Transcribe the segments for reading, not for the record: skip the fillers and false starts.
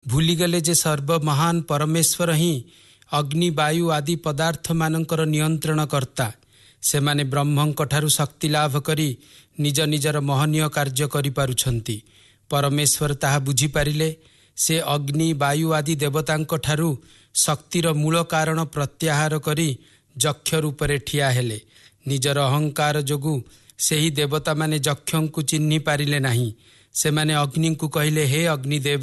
भूलीगले जे सर्वमहान परमेश्वर ही अग्नि वायु आदि पदार्थ मानकर नियंत्रण कर्ता। सेमाने ब्रह्मंक ठारु शक्ति लाभ करी निज निजर महनीय कार्य करि पारुछंती। परमेश्वर ताहा बुझी पारिले से अग्नि वायु आदि देवतांक ठारु शक्तिर मूल कारण प्रत्याहार करी जक्ष रूपरे ठिया हेले। निजर अहंकार जोगु सेही देवता माने जक्षंकु चिन्हि पारिले नाही। सेमाने अग्नि को कहिले, हे अग्निदेव,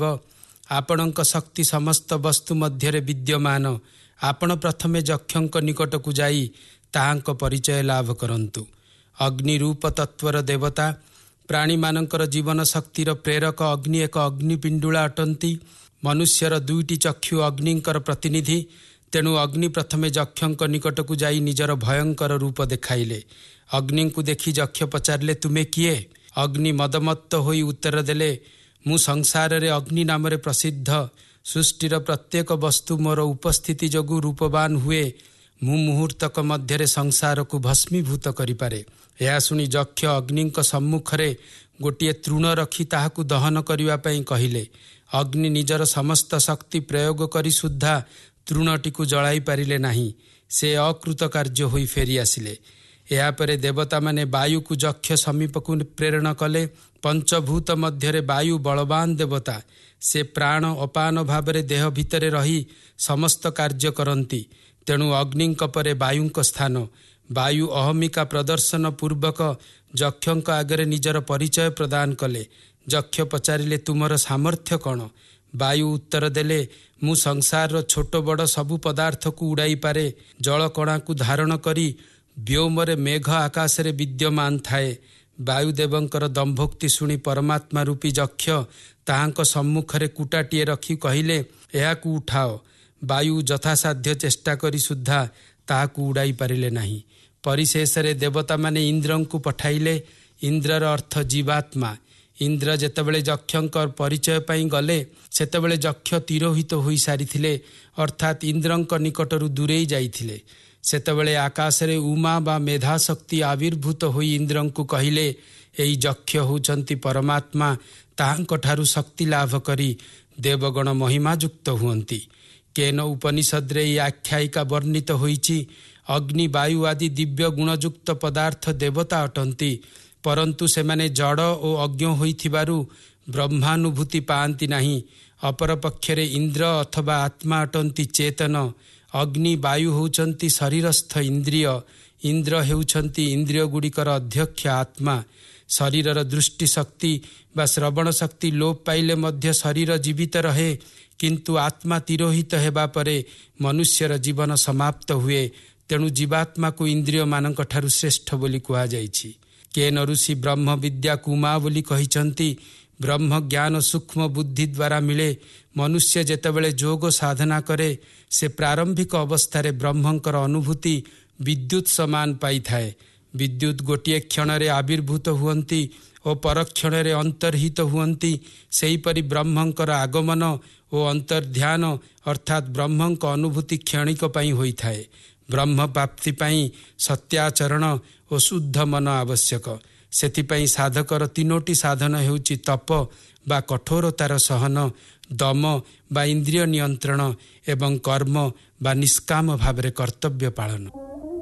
आपणक शक्ति समस्त वस्तु मध्यरे विद्यमान। आपण प्रथमे जक्षंक निकट को जाई ताहांक परिचय लाभ करंतु। अग्नि रूप तत्वर देवता प्राणी मानकर जीवन शक्तिर प्रेरक अग्नि एक अग्निपिंडुला अटंती। मनुष्यर दुईटी चक्षु अग्निंकर प्रतिनिधि। तेणु अग्नि प्रथमे जक्षंक निकट को जाई निजर भयंकर रूप देखाइले। अग्नि को देखि जक्ष पचारिले, तुमे किए? अग्नि मदमत्त होई उत्तर देले, मु संसार रे अग्नि नाम रे प्रसिद्ध। सृष्टिर प्रत्येक वस्तु मोर उपस्थिति जोगु रूपवान हुए। मु मुहूर्तक मध्यरे संसार को भस्मीभूत करिपारे। यह शुणी जक्ष अग्निंक सम्मुखरे गोटिए तृण रखी ताहाकु दहन करिवा पई कहिले। अग्नि निजर समस्त शक्ति प्रयोग करी सुद्धा तृणटीकु जळाई पारिले नाही। से अकृत कार्य होई फेरी आसिले। यापरे देवता माने वायु को जक्ष समीपकु प्रेरण कले। पंचभूत मध्यरे वायु बलवान देवता। से प्राण अपान भावरे देह भितरे रही समस्त कार्य करंती। तेणु अग्निंक परे वायुंक स्थान। वायु अहमिका प्रदर्शन पूर्वक जक्षंक आगरे निजर परिचय प्रदान कले। जक्ष पचारिले, तुमर सामर्थ्य कौन? वायु उत्तर देले, मु संसार छोट बड़ सबु पदार्थ को उड़ाई पारे। जल कणा को धारण करी व्योमरे मेघ आकाशरे विद्यमान थाए। वायुदेवंकर दंभोक्ति शुणी परमात्मा रूपी जक्ष ताहांक सम्मुखरे कुटाटिए रखी कहिले, एहाकु उठाओ। वायु यथासाध्य चेष्टा करी सुद्धा ताहाकु उड़ाई पारिले नाही। परिशेषरे देवता माने इंद्रंकु पठाइले। इंद्रर अर्थ जीवात्मा। इंद्र जेतेबेले जक्षंकर परिचय पाई गले सेतेबेले जक्ष तिरोहित होई सारिथिले, अर्थात इंद्रंक निकटरू दूरेई जाइथिले। सेतेबेले आकाशरे उमा बा मेधा शक्ति आविर्भूत होई इंद्रंकु कहिले, एई जक्ष होचंती परमात्मा। ताहांक ठारु शक्ति लाभ करी देवगण महिमायुक्त हुअंती। केन उपनिषद्रे ई आख्यायिका वर्णित होईची। अग्नि वायु आदि दिव्य गुणयुक्त पदार्थ देवता अटंती, परंतु सेमाने जड़ और अज्ञ होइथिबारु ब्रह्मानुभूति पाआंती नाही। अपर पक्षरे इंद्र अथवा आत्मा अटंती चेतन। अग्नि वायु होउचंती शरीरस्थ इंद्रिय। इंद्र हेउचंती इंद्रिय गुड़िकर अध्यक्ष आत्मा। शरीरर दृष्टि शक्ति बा श्रवण शक्ति लोप पाइले मध्य शरीर जीवित रहे, किंतु आत्मा तिरोहित हेबा परे मनुष्यर जीवन समाप्त हुए। तेणु जीवात्मा को इंद्रिय मानक ठारु श्रेष्ठ बोली कुहा जाइछि। केन ऋषि ब्रह्म विद्या कुमा बोली कहिचंती। ब्रह्म ज्ञान सूक्ष्म बुद्धि द्वारा मिले। मनुष्य जेतेबेले जोग साधना करे से प्रारंभिक अवस्थारे ब्रह्मंकर अनुभूति विद्युत समान पाई थाए। विद्युत गोटिए क्षणरे आविर्भूत हुअंती और परक्षणरे अंतर्हित हुअंती। सेहीपरि ब्रह्मंकर आगमन और अंतर्ध्यान अर्थात ब्रह्मंक अनुभूति क्षणिक पाई होई थाए। ब्रह्म प्राप्ति पाई सत्याचरण और शुद्ध मन आवश्यक। सेथिपाई साधकर तीनोटी साधन हेउची तप बा कठोरतार सहन, दम बा इंद्रिय नियंत्रण एवं कर्म बा निष्काम भावरे कर्तव्य पालन।